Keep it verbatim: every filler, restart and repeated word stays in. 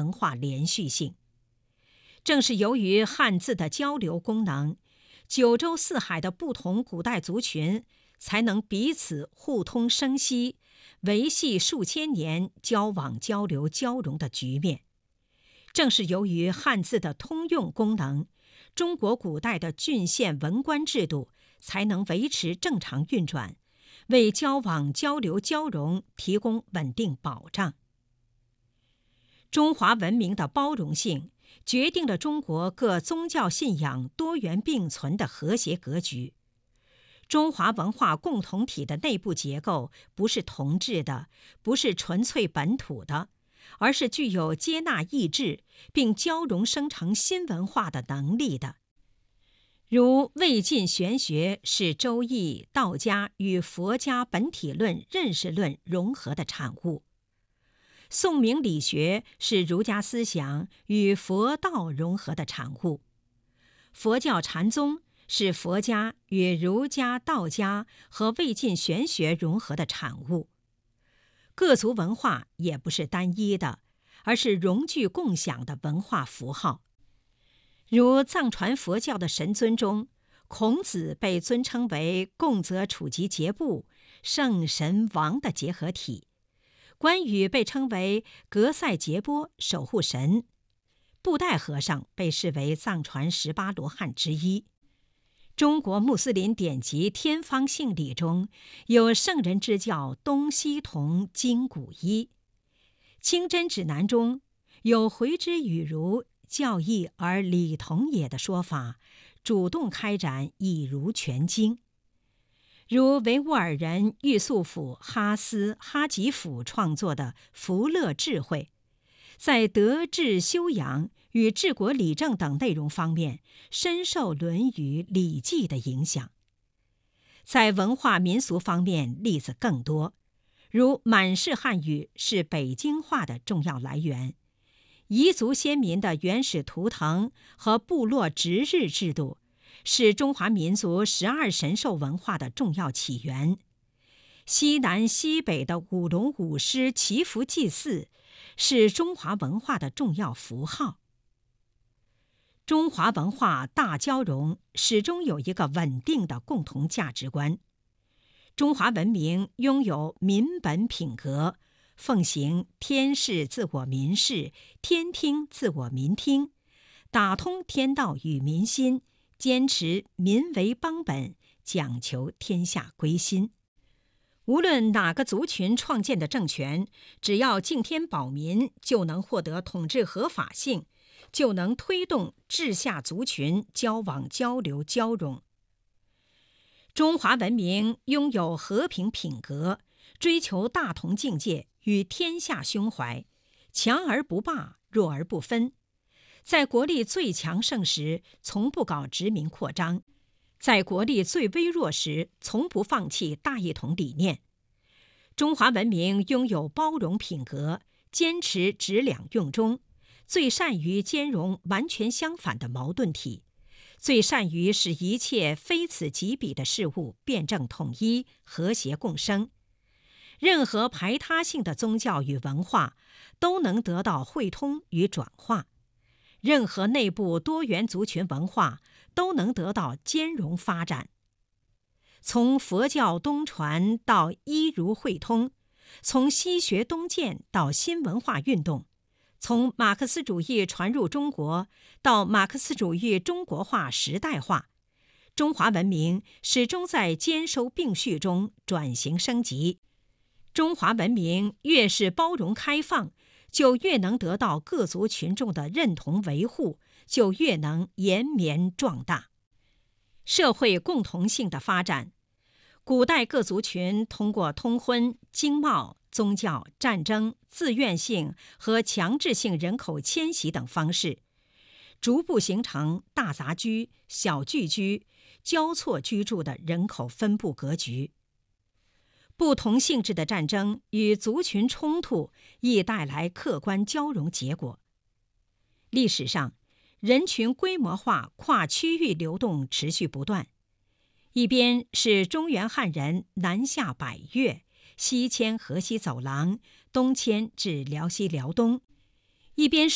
文化连续性。正是由于汉字的交流功能，九州四海的不同古代族群才能彼此互通生息，维系数千年交往交流交融的局面。正是由于汉字的通用功能，中国古代的郡县文官制度才能维持正常运转，为交往交流交融提供稳定保障。中华文明的包容性决定了中国各宗教信仰多元并存的和谐格局。中华文化共同体的内部结构不是同质的，不是纯粹本土的，而是具有接纳异质并交融生成新文化的能力的。如魏晋玄学是周易、道家与佛家本体论认识论融合的产物，宋明理学是儒家思想与佛道融合的产物，佛教禅宗是佛家与儒家、道家和魏晋玄学融合的产物。各族文化也不是单一的，而是融具共享的文化符号。如藏传佛教的神尊中，孔子被尊称为供则处吉节部圣神王的结合体，关羽被称为格赛杰波守护神，布袋和尚被视为藏传十八罗汉之一。中国穆斯林典籍天方性理中有圣人之教东西同经古一，清真指南中有回之与儒教义而理同也的说法，主动开展以儒全经。如维吾尔人玉素甫哈斯哈吉甫创作的《福乐智慧》，在德治修养与治国理政等内容方面深受《论语》《礼记》的影响。在文化民俗方面例子更多，如满式汉语是北京话的重要来源，彝族先民的原始图腾和部落值日制度是中华民族十二神兽文化的重要起源，西南西北的舞龙舞狮祈福祭祀是中华文化的重要符号。中华文化大交融始终有一个稳定的共同价值观。中华文明拥有民本品格，奉行天视自我民视，天听自我民听，打通天道与民心，坚持民为邦本，讲求天下归心。无论哪个族群创建的政权，只要敬天保民，就能获得统治合法性，就能推动治下族群交往交流交融。中华文明拥有和平品格，追求大同境界与天下胸怀，强而不霸，弱而不分。在国力最强盛时，从不搞殖民扩张；在国力最微弱时，从不放弃大一统理念。中华文明拥有包容品格，坚持质两用中，最善于兼容完全相反的矛盾体，最善于使一切非此即彼的事物辩证统一，和谐共生。任何排他性的宗教与文化都能得到汇通与转化，任何内部多元族群文化都能得到兼容发展。从佛教东传到医儒汇通，从西学东渐到新文化运动，从马克思主义传入中国到马克思主义中国化时代化，中华文明始终在兼收并蓄中转型升级。中华文明越是包容开放，就越能得到各族群众的认同维护，就越能延绵壮大。社会共同性的发展，古代各族群通过通婚、经贸、宗教、战争、自愿性和强制性人口迁徙等方式，逐步形成大杂居、小聚居、交错居住的人口分布格局。不同性质的战争与族群冲突亦带来客观交融结果。历史上，人群规模化跨区域流动持续不断，一边是中原汉人南下百越，西迁河西走廊，东迁至辽西辽东；一边是